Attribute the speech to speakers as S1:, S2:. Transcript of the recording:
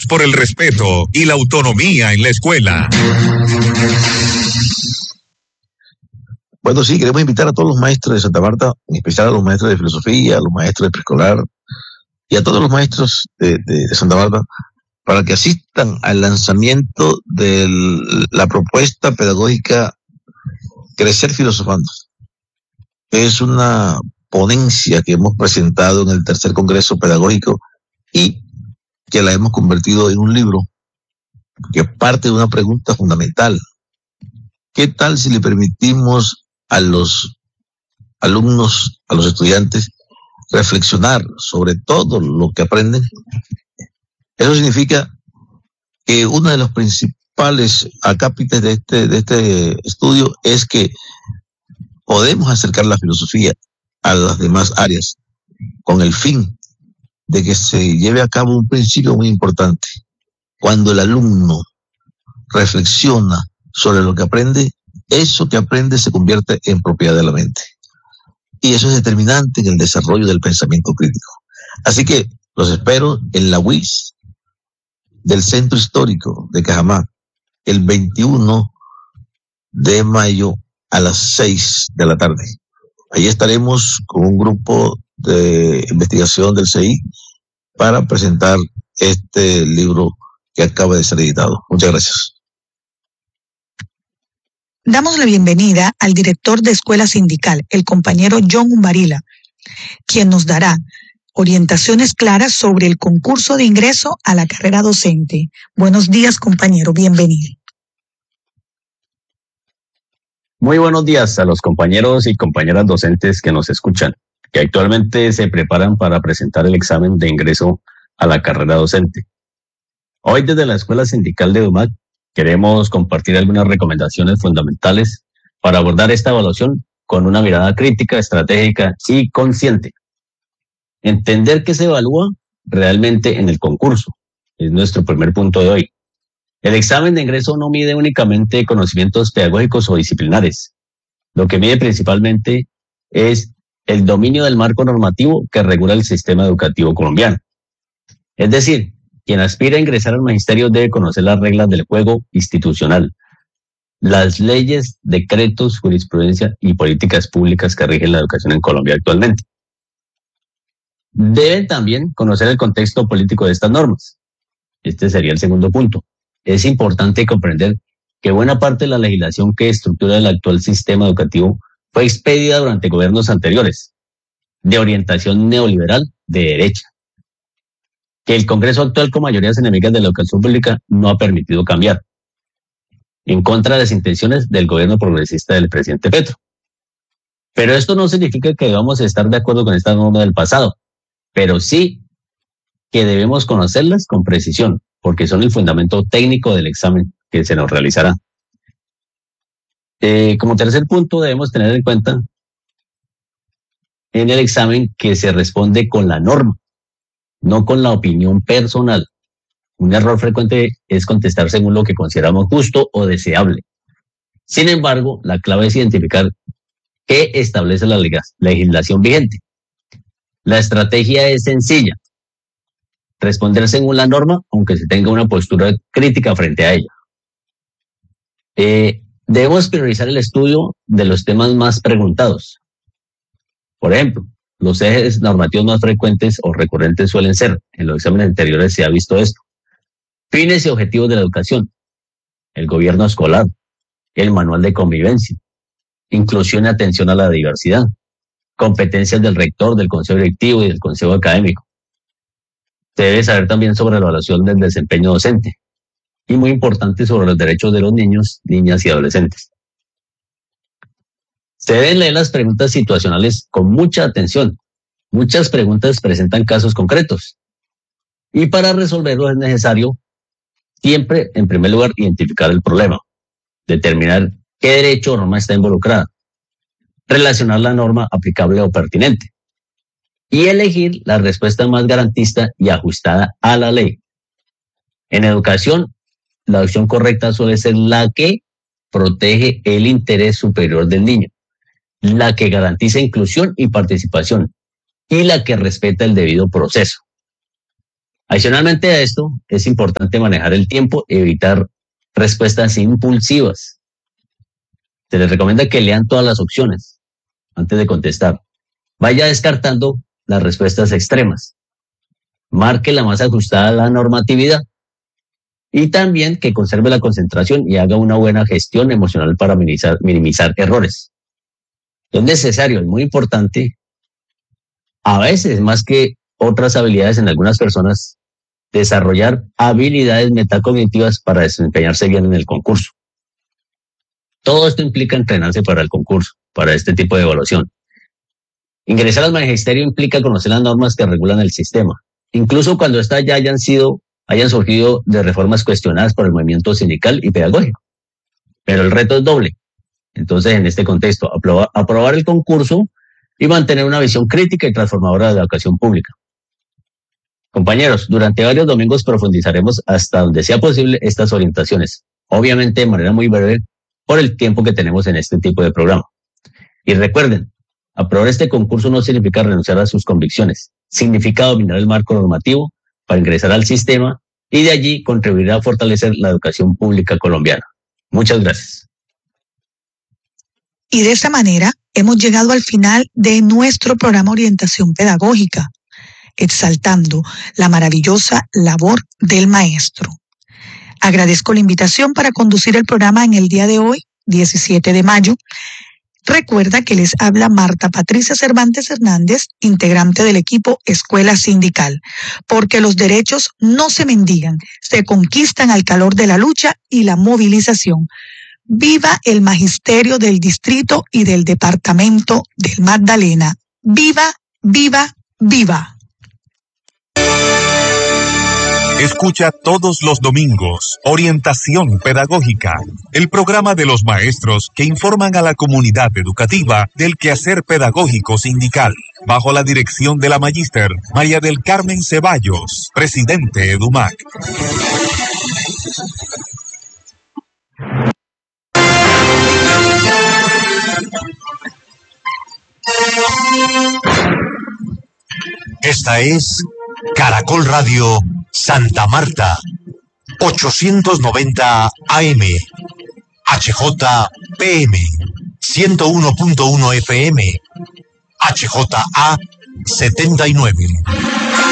S1: por el respeto y la autonomía en la escuela.
S2: Bueno, sí, queremos invitar a todos los maestros de Santa Marta, en especial a los maestros de filosofía, a los maestros de preescolar y a todos los maestros de Santa Marta, para que asistan al lanzamiento de la propuesta pedagógica Crecer Filosofando. Es una ponencia que hemos presentado en el tercer Congreso Pedagógico y que la hemos convertido en un libro que parte de una pregunta fundamental. ¿Qué tal si le permitimos a los alumnos, a los estudiantes, reflexionar sobre todo lo que aprenden? Eso significa que uno de los principales acápites de este estudio es que podemos acercar la filosofía a las demás áreas con el fin de que se lleve a cabo un principio muy importante. Cuando el alumno reflexiona sobre lo que aprende, eso que aprende se convierte en propiedad de la mente. Y eso es determinante en el desarrollo del pensamiento crítico. Así que los espero en la UIS del Centro Histórico de Cajamá el 21 de mayo a las 6 de la tarde. Ahí estaremos con un grupo de investigación del CI para presentar este libro que acaba de ser editado. Muchas gracias.
S3: Damos la bienvenida al director de Escuela Sindical, el compañero John Umbarila, quien nos dará orientaciones claras sobre el concurso de ingreso a la carrera docente. Buenos días, compañero, bienvenido.
S4: Muy buenos días a los compañeros y compañeras docentes que nos escuchan, que actualmente se preparan para presentar el examen de ingreso a la carrera docente. Hoy desde la Escuela Sindical de UMAC queremos compartir algunas recomendaciones fundamentales para abordar esta evaluación con una mirada crítica, estratégica y consciente. Entender qué se evalúa realmente en el concurso es nuestro primer punto de hoy. El examen de ingreso no mide únicamente conocimientos pedagógicos o disciplinares. Lo que mide principalmente es el dominio del marco normativo que regula el sistema educativo colombiano. Es decir, quien aspira a ingresar al magisterio debe conocer las reglas del juego institucional, las leyes, decretos, jurisprudencia y políticas públicas que rigen la educación en Colombia actualmente. Deben también conocer el contexto político de estas normas. Este sería el segundo punto. Es importante comprender que buena parte de la legislación que estructura el actual sistema educativo fue expedida durante gobiernos anteriores, de orientación neoliberal de derecha, que el Congreso actual con mayorías enemigas de la educación pública no ha permitido cambiar, en contra de las intenciones del gobierno progresista del presidente Petro. Pero esto no significa que debamos estar de acuerdo con esta norma del pasado, pero sí que debemos conocerlas con precisión, porque son el fundamento técnico del examen que se nos realizará. Como tercer punto, debemos tener en cuenta en el examen que se responde con la norma, no con la opinión personal. Un error frecuente es contestar según lo que consideramos justo o deseable. Sin embargo, la clave es identificar qué establece la legislación vigente. La estrategia es sencilla: responder según la norma, aunque se tenga una postura crítica frente a ella. Debemos priorizar el estudio de los temas más preguntados. Por ejemplo, los ejes normativos más frecuentes o recurrentes suelen ser, en los exámenes anteriores se ha visto esto: fines y objetivos de la educación, el gobierno escolar, el manual de convivencia, inclusión y atención a la diversidad, competencias del rector, del consejo directivo y del consejo académico. Se debe saber también sobre la evaluación del desempeño docente y, muy importante, sobre los derechos de los niños, niñas y adolescentes. Se deben leer las preguntas situacionales con mucha atención. Muchas preguntas presentan casos concretos y para resolverlos es necesario siempre, en primer lugar, identificar el problema, determinar qué derecho o norma está involucrada, relacionar la norma aplicable o pertinente y elegir la respuesta más garantista y ajustada a la ley. En educación, la opción correcta suele ser la que protege el interés superior del niño, la que garantiza inclusión y participación y la que respeta el debido proceso. Adicionalmente a esto, es importante manejar el tiempo y evitar respuestas impulsivas. Se les recomienda que lean todas las opciones antes de contestar. Vaya descartando las respuestas extremas. Marque la más ajustada a la normatividad. Y también que conserve la concentración y haga una buena gestión emocional para minimizar errores. Es necesario, es muy importante, a veces más que otras habilidades en algunas personas, desarrollar habilidades metacognitivas para desempeñarse bien en el concurso. Todo esto implica entrenarse para el concurso, para este tipo de evaluación. Ingresar al magisterio implica conocer las normas que regulan el sistema, incluso cuando estas ya hayan surgido de reformas cuestionadas por el movimiento sindical y pedagógico. Pero el reto es doble. Entonces, en este contexto, aprobar el concurso y mantener una visión crítica y transformadora de la educación pública. Compañeros, durante varios domingos profundizaremos hasta donde sea posible estas orientaciones, obviamente de manera muy breve por el tiempo que tenemos en este tipo de programa. Y recuerden, aprobar este concurso no significa renunciar a sus convicciones, significa dominar el marco normativo para ingresar al sistema y de allí contribuir a fortalecer la educación pública colombiana. Muchas gracias.
S3: Y de esta manera hemos llegado al final de nuestro programa Orientación Pedagógica, exaltando la maravillosa labor del maestro. Agradezco la invitación para conducir el programa en el día de hoy, 17 de mayo. Recuerda que les habla Marta Patricia Cervantes Hernández, integrante del equipo Escuela Sindical, porque los derechos no se mendigan, se conquistan al calor de la lucha y la movilización. Viva el magisterio del distrito y del departamento del Magdalena. Viva, viva, viva.
S1: Escucha todos los domingos Orientación Pedagógica, el programa de los maestros que informan a la comunidad educativa del quehacer pedagógico sindical, bajo la dirección de la magíster María del Carmen Ceballos, presidente EDUMAC.
S5: Esta es Caracol Radio Santa Marta, 890 AM, HJPM, 101.1 FM, HJA 79.